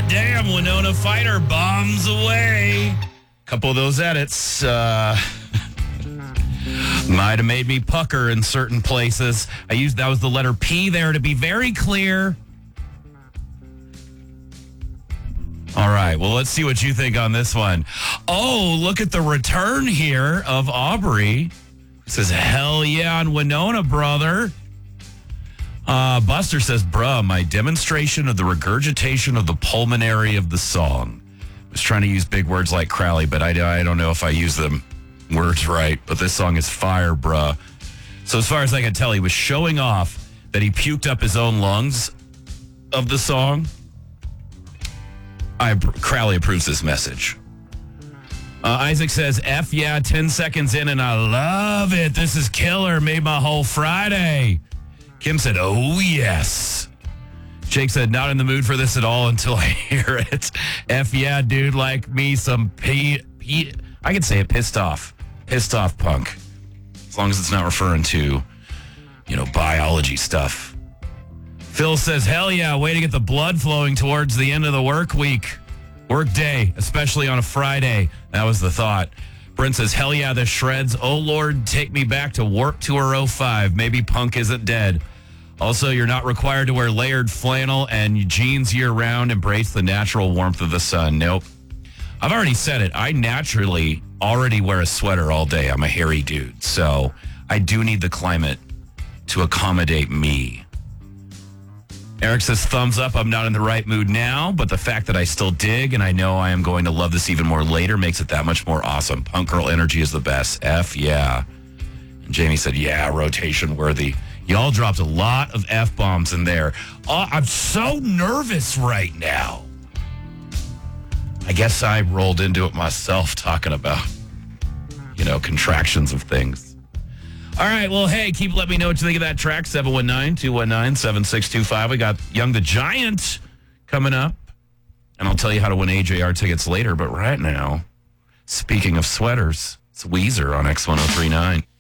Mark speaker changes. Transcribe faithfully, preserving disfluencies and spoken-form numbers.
Speaker 1: damn, Winona Fighter bombs away. Couple of those edits uh, might have made me pucker in certain places. I used, that was the letter P there to be very clear. All right, well, let's see what you think on this one. Oh, look at the return here of Aubrey. It says, hell yeah on Winona, brother. Uh, Buster says, bruh, my demonstration of the regurgitation of the pulmonary of the song. I was trying to use big words like Crowley, but I, I don't know if I use them words right. But this song is fire, bruh. So as far as I can tell, he was showing off that he puked up his own lungs of the song. I, Crowley approves this message. Uh, Isaac says, F yeah, ten seconds in, and I love it. This is killer. Made my whole Friday. Kim said, oh, yes. Jake said, not in the mood for this at all until I hear it. F yeah, dude, like me, some P... P I could say it, pissed off. Pissed off punk. As long as it's not referring to, you know, biology stuff. Phil says, hell yeah, way to get the blood flowing towards the end of the work week. Work day, especially on a Friday. That was the thought. Brent says, hell yeah, the shreds. Oh, Lord, take me back to Warp Tour oh five. Maybe punk isn't dead. Also, you're not required to wear layered flannel and jeans year-round. Embrace the natural warmth of the sun. Nope. I've already said it. I naturally already wear a sweater all day. I'm a hairy dude. So I do need the climate to accommodate me. Eric says, thumbs up. I'm not in the right mood now, but the fact that I still dig and I know I am going to love this even more later makes it that much more awesome. Punk girl energy is the best. F, yeah. And Jamie said, yeah, rotation worthy. Y'all dropped a lot of F-bombs in there. Oh, I'm so nervous right now. I guess I rolled into it myself talking about, you know, contractions of things. All right, well, hey, keep letting me know what you think of that track, seven one nine, two one nine, seven six two five. We got Young the Giant coming up, and I'll tell you how to win A J R tickets later. But right now, speaking of sweaters, it's Weezer on X ten thirty-nine.